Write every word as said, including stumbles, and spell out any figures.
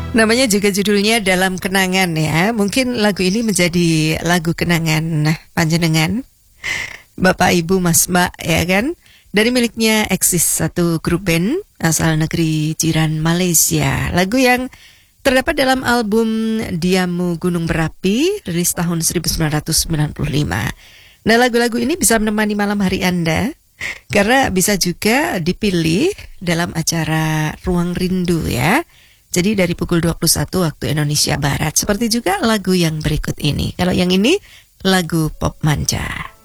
Namanya juga judulnya Dalam Kenangan ya. Mungkin lagu ini menjadi lagu kenangan panjenengan, Bapak Ibu Mas Mbak ya kan. Dari miliknya Eksis, satu grup band asal negeri jiran Malaysia. Lagu yang terdapat dalam album Diamu Gunung Berapi, rilis tahun seribu sembilan ratus sembilan puluh lima. Nah, lagu-lagu ini bisa menemani malam hari Anda, karena bisa juga dipilih dalam acara Ruang Rindu ya. Jadi dari pukul dua puluh satu waktu Indonesia Barat. Seperti juga lagu yang berikut ini. Kalau yang ini lagu pop manja.